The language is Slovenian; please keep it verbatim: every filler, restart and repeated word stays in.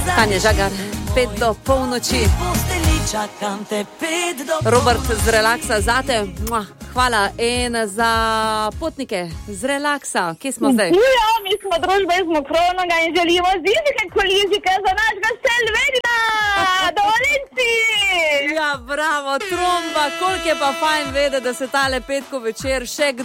Tanja Žagar, pet do polnoči. Robert z Relaksa zate. Hvala. In za potnike z Relaksa, kje smo zdaj? Ja, mi smo družba iz Mokronoga in želimo zimske kolizike za našega Selverina. Dovolenci! Ja, bravo, tromba. Koliko je pa fajn vedeti, da se tale petko večer še